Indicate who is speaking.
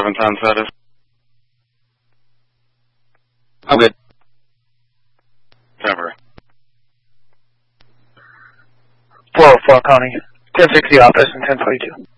Speaker 1: 710 status.
Speaker 2: I'm good.
Speaker 1: Temporary.
Speaker 3: 404 County. 1060 office and 1042.